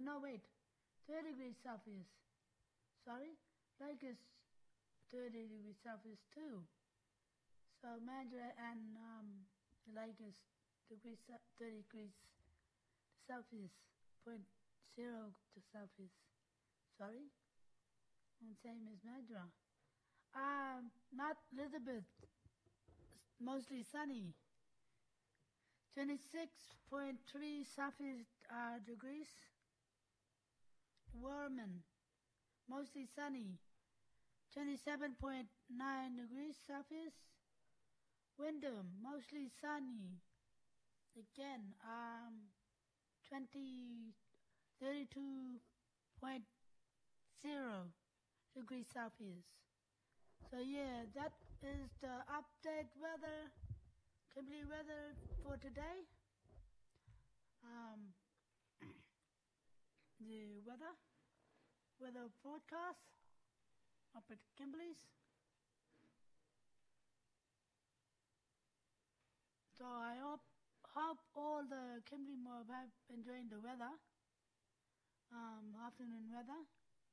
no, wait. 30 degrees Celsius. Sorry? Lake is 30 degrees Celsius too. So Mandalay and the lake is 30 degrees Celsius, 0 to Celsius. Sorry? And same as Madra. Mount Elizabeth, mostly sunny. 26.3 Celsius degrees. Warman, mostly sunny. 27.9 degrees Celsius. Wyndham, mostly sunny. Again, 32.0 degrees Celsius. So yeah, that is the update weather, Kimberley weather for today. The weather forecast up at Kimberley's. So I hope all the Kimberley mob have enjoyed the weather, afternoon weather.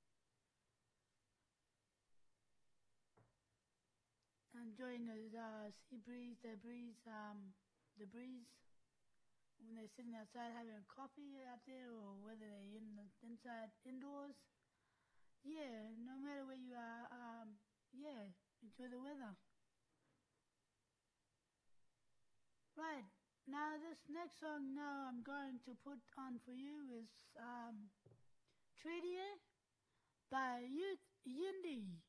Enjoying the sea breeze, the breeze when they're sitting outside having a coffee out there, or whether they're inside indoors. Yeah, no matter where you are, yeah, enjoy the weather. Right, now this next song now I'm going to put on for you is Treaty by Yindi.